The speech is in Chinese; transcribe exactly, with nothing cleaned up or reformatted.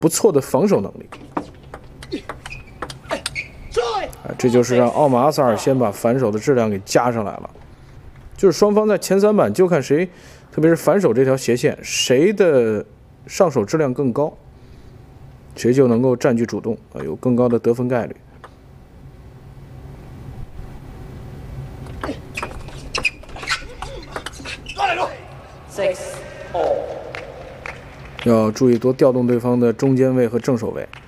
不错的防守能力。啊，这就是让奥马阿萨尔先把反手的质量给加上来了。就是双方在前三板就看谁，特别是反手这条斜线，谁的上手质量更高，谁就能够占据主动啊，有更高的得分概率。 要注意多调动对方的中间位和正手位。